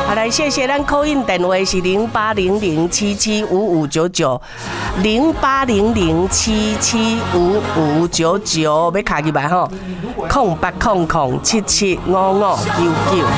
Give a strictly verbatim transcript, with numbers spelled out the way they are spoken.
好，来谢谢咱call in电话是零八零零七七五五九九，零八零零七七五五九九，要卡几摆吼，空八空空七七五五九九。